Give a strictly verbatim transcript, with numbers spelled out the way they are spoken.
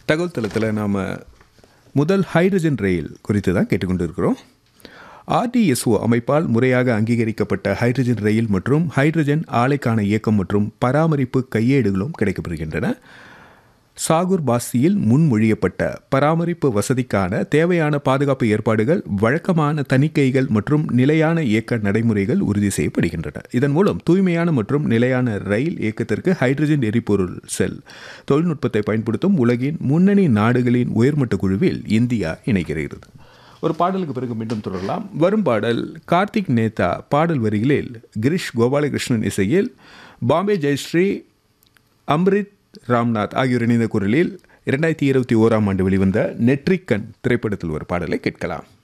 தகவல் தளத்தில் நாம் முதல் ஹைட்ரஜன் ரயில் குறித்து தான் கேட்டுக்கொண்டு இருக்கிறோம். ஆர்டிஎஸ்ஓ அமைப்பால் முறையாக அங்கீகரிக்கப்பட்ட ஹைட்ரஜன் ரயில் மற்றும் ஹைட்ரஜன் ஆலைக்கான இயக்கம் மற்றும் பராமரிப்பு கையேடுகளும் கிடைக்கப்பெறுகின்றன. சாகுர் பாசியில் முன்மொழியப்பட்ட பராமரிப்பு வசதிக்கான தேவையான பாதுகாப்பு ஏற்பாடுகள், வழக்கமான தணிக்கைகள் மற்றும் நிலையான இயக்க நடைமுறைகள் உறுதி செய்யப்படுகின்றன. இதன் மூலம் தூய்மையான மற்றும் நிலையான ரயில் இயக்கத்திற்கு ஹைட்ரஜன் எரிபொருள் செல் தொழில்நுட்பத்தை பயன்படுத்தும் உலகின் முன்னணி நாடுகளின் உயர்மட்ட குழுவில் இந்தியா இணைகிறது. ஒரு பாடலுக்கு பிறகு மீண்டும் தொடரலாம். வரும் பாடல் கார்த்திக் நேதா பாடல் வரிகளில் கிரிஷ் கோபாலகிருஷ்ணன் இசையில் பாம்பே ஜெயஸ்ரீ, அம்ரித் ராம்நாத் ஆகியோர் இணைந்த குரலில் இரண்டாயிரத்தி இருபத்தி ஓராம் ஆண்டு வெளிவந்த நெற்றிக்கண் திரைப்படத்தில் ஒரு பாடலை கேட்கலாம்.